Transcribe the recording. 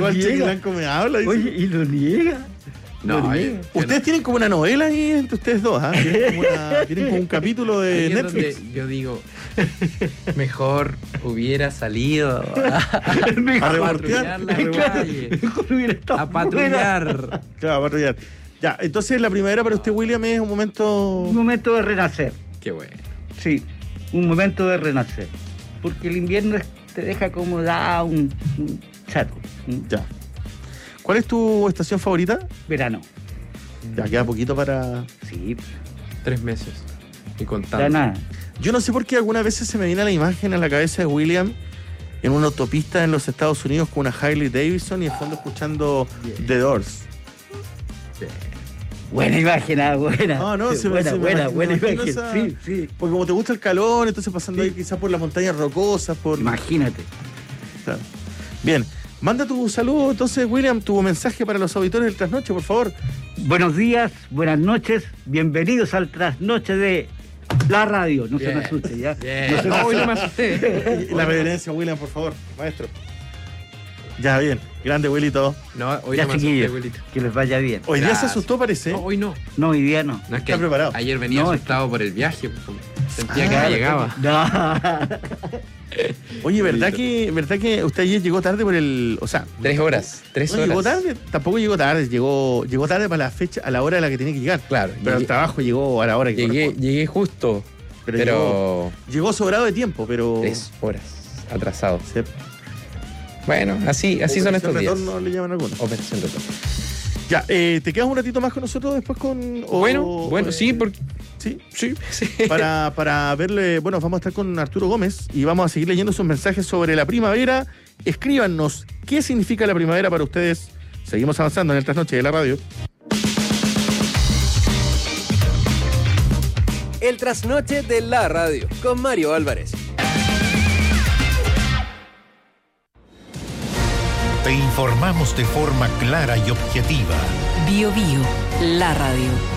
igual niega. Cheque Blanco me habla. Dice. Oye, y lo niega. No, Lo niega. Ustedes tienen como una novela ahí entre ustedes dos, ¿ah? Tienen como un capítulo ahí de es Netflix. donde yo digo, mejor hubiera salido A a reportear. patrullar la calle, Mejor hubiera estado a patrullar. Claro, a patrullar. Ya, entonces la primavera para usted, William, es un momento... Un momento de renacer. Qué bueno. Sí, un momento de renacer. Porque el invierno te deja como un chato. Ya. ¿Cuál es tu estación favorita? Verano. Ya, queda poquito para... Sí, 3 meses. Y ya contando. nada. Yo no sé por qué algunas veces se me viene la imagen a la cabeza de William en una autopista en los Estados Unidos con una Harley Davidson y de fondo escuchando The Doors. Buena imagen, buena. Ah, no, se me- buena, se me buena, imagino- buena me imagino imagen. esa- Sí, sí. Porque como te gusta el calor, entonces pasando ahí quizás por las montañas rocosas, por... Imagínate. Claro. Bien, manda tu saludo entonces, William, tu mensaje para los auditores del Trasnoche, por favor. Buenos días, buenas noches, bienvenidos al trasnoche de la radio. No se Bien. me asuste, ¿ya? Bien. No se me No, hoy no me asuste. asusté. La reverencia, William, por favor, maestro. Ya, bien, grande, Wilito. No, hoy Ya, no me asusté, chiquillos, abuelito. que les vaya bien. Hoy día se Gracias. asustó, parece. No, hoy no. No, hoy día no. No es que Está preparado. ayer venía No, es asustado por el viaje. Sentía Ah, que no llegaba. No. Oye, ¿verdad que usted ayer llegó tarde por el... O sea, 3 horas. 3 no horas. llegó tarde, tampoco llegó tarde, llegó tarde para la fecha, a la hora a la que tenía que llegar. Claro. Pero el trabajo llegó a la hora que corresponde. Llegué justo. Pero Pero Llegó sobrado de tiempo, pero... 3 horas atrasado. Se- Bueno, así son estos días. retorno le llaman algunos. Operación retorno. Ya, ¿te quedas un ratito más con nosotros después con...? Bueno, sí, porque... Sí, Sí. para verle, bueno, vamos a estar con Arturo Gómez y vamos a seguir leyendo sus mensajes sobre la primavera. Escríbanos qué significa la primavera para ustedes. Seguimos avanzando en el Trasnoche de la radio. El trasnoche de la radio con Mario Álvarez. Te informamos de forma clara y objetiva. Bio Bio, la radio.